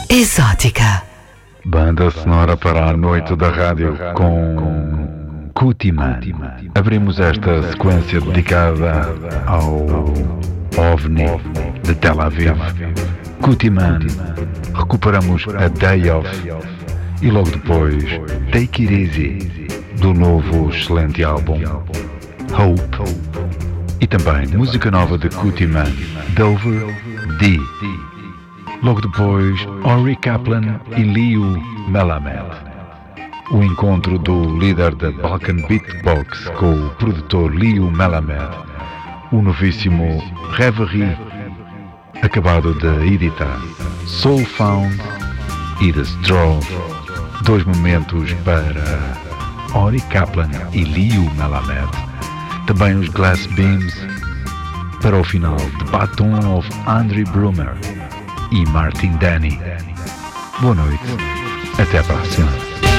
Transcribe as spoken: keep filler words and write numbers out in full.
Exótica. Banda sonora para a noite da rádio com Kutiman. Abrimos esta sequência dedicada ao OVNI de Tel Aviv. Kutiman. Recuperamos A Day Of e logo depois Take It Easy do novo excelente álbum Hope. E também música nova de Kutiman, Dover D. Logo depois, Ori Kaplan e Liu Melamed. O encontro do líder da Balkan Beatbox com o produtor Liu Melamed. O novíssimo Reverie, acabado de editar. Soul Found e The Straw. Dois momentos para Ori Kaplan e Liu Melamed. Também os Glass Beams para o final de Baton of Andre Brumer e Martin Denny. Boa noite, até a próxima.